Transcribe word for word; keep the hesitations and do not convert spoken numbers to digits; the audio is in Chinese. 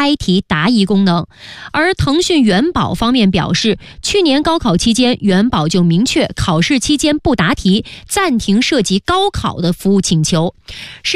开题答疑功能。而腾讯元宝方面表示，去年高考期间，元宝就明确考试期间不答题，暂停涉及高考的服务请求。